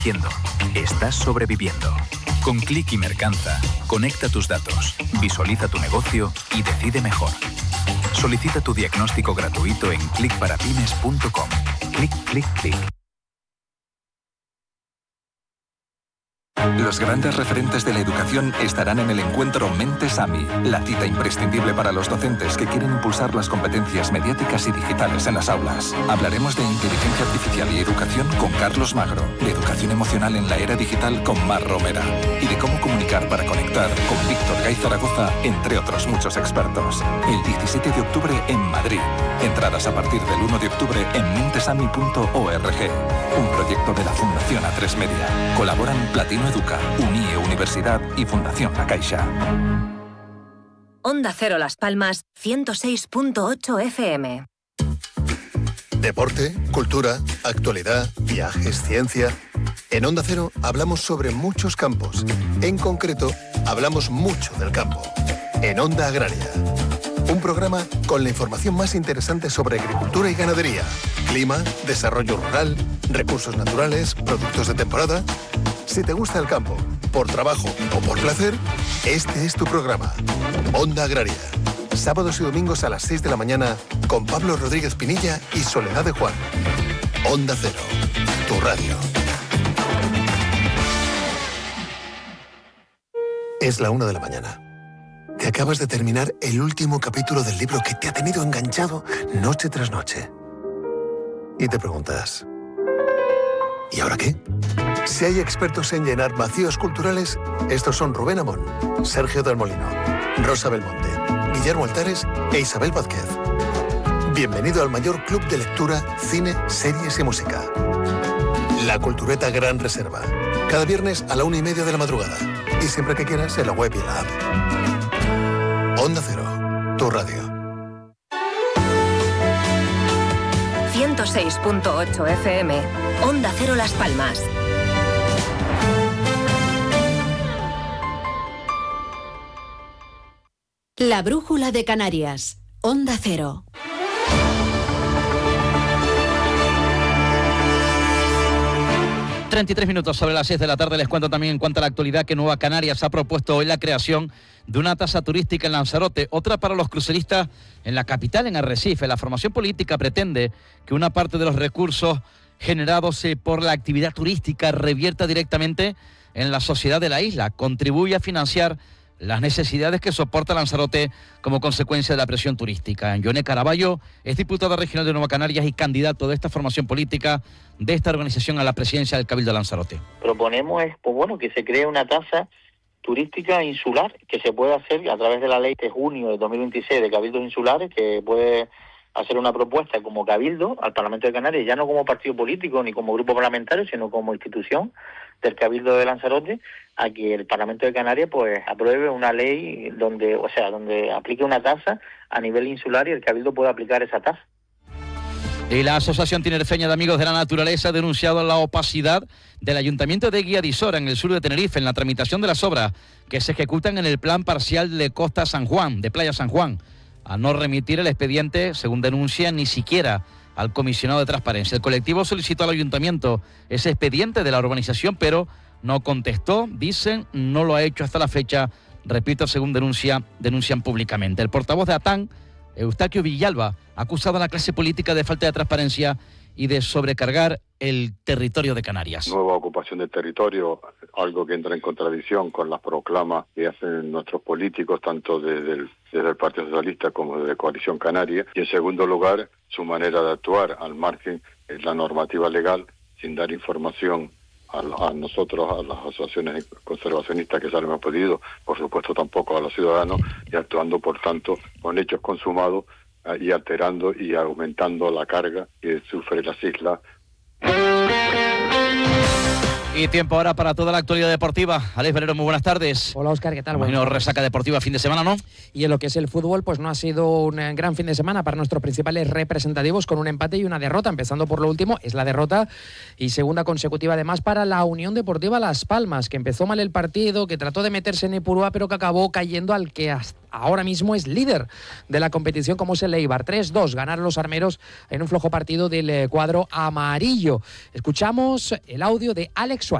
Estás sobreviviendo. Con Click y Mercanza, conecta tus datos, visualiza tu negocio y decide mejor. Solicita tu diagnóstico gratuito en clickparapymes.com. Click, click, click. Los grandes referentes de la educación estarán en el encuentro Mentes AMI, la cita imprescindible para los docentes que quieren impulsar las competencias mediáticas y digitales en las aulas. Hablaremos de inteligencia artificial y educación con Carlos Magro, de educación emocional en la era digital con Mar Romera y de cómo comunicar para conectar con Víctor Gay Zaragoza, entre otros muchos expertos. El 17 de octubre en Madrid. Entradas a partir del 1 de octubre en mentesami.org. Un proyecto de la Fundación A3 Media. Colaboran Platino Educa, UNIE Universidad y Fundación La Caixa. Onda Cero Las Palmas, 106.8 FM. Deporte, cultura, actualidad, viajes, ciencia. En Onda Cero hablamos sobre muchos campos. En concreto, hablamos mucho del campo. En Onda Agraria. Un programa con la información más interesante sobre agricultura y ganadería, clima, desarrollo rural, recursos naturales, productos de temporada. Si te gusta el campo, por trabajo o por placer, este es tu programa. Onda Agraria. Sábados y domingos a las 6 de la mañana con Pablo Rodríguez Pinilla y Soledad de Juan. Onda Cero, tu radio. Es la 1 de la mañana. Te acabas de terminar el último capítulo del libro que te ha tenido enganchado noche tras noche. Y te preguntas, ¿y ahora qué? Si hay expertos en llenar vacíos culturales, estos son Rubén Amón, Sergio del Molino, Rosa Belmonte, Guillermo Altares e Isabel Vázquez. Bienvenido al mayor club de lectura, cine, series y música. La Cultureta Gran Reserva. Cada viernes a la 1:30 de la madrugada. Y siempre que quieras en la web y en la app. Onda Cero, tu radio. 106.8 FM, Onda Cero Las Palmas. La Brújula de Canarias, Onda Cero. ...33 sobre las 6 de la tarde. Les cuento también en cuanto a la actualidad que Nueva Canarias ha propuesto hoy la creación de una tasa turística en Lanzarote, otra para los cruceristas en la capital, en Arrecife. La formación política pretende que una parte de los recursos generados por la actividad turística revierta directamente en la sociedad de la isla, contribuye a financiar las necesidades que soporta Lanzarote como consecuencia de la presión turística. Yone Caraballo es diputada regional de Nueva Canarias y candidato de esta formación política de esta organización a la presidencia del Cabildo de Lanzarote. Proponemos que se cree una tasa turística insular que se puede hacer a través de la ley de junio de 2026 de Cabildos Insulares, que puede hacer una propuesta como Cabildo al Parlamento de Canarias, ya no como partido político ni como grupo parlamentario, sino como institución del Cabildo de Lanzarote, a que el Parlamento de Canarias pues apruebe una ley donde aplique una tasa a nivel insular y el Cabildo pueda aplicar esa tasa. Y la Asociación Tinerfeña de Amigos de la Naturaleza ha denunciado la opacidad del Ayuntamiento de Guía de Isora, en el sur de Tenerife, en la tramitación de las obras que se ejecutan en el plan parcial de Costa San Juan, de Playa San Juan, a no remitir el expediente, según denuncia, ni siquiera al comisionado de transparencia. El colectivo solicitó al ayuntamiento ese expediente de la urbanización, pero no contestó. Dicen, no lo ha hecho hasta la fecha, repito, según denuncian públicamente. El portavoz de ATAN, Eustaquio Villalba, ha acusado a la clase política de falta de transparencia y de sobrecargar el territorio de Canarias. Nueva ocupación del territorio, algo que entra en contradicción con las proclamas que hacen nuestros políticos, tanto desde el Partido Socialista como desde Coalición Canaria. Y en segundo lugar, su manera de actuar al margen de la normativa legal, sin dar información a nosotros, a las asociaciones conservacionistas que se le hemos pedido, por supuesto tampoco a los ciudadanos, y actuando por tanto con hechos consumados y alterando y aumentando la carga que sufren las islas. Y tiempo ahora para toda la actualidad deportiva. Alex Valero, muy buenas tardes. Hola, Óscar, ¿qué tal? Bueno, resaca deportiva fin de semana, ¿no? Y en lo que es el fútbol, pues no ha sido un gran fin de semana para nuestros principales representativos, con un empate y una derrota. Empezando por lo último, es la derrota y segunda consecutiva además para la Unión Deportiva Las Palmas, que empezó mal el partido, que trató de meterse en Ipurúa, pero que acabó cayendo al que ahora mismo es líder de la competición, como es el Eibar. 3-2 ganaron los armeros en un flojo partido del cuadro amarillo. Escuchamos el audio de Alex Suárez.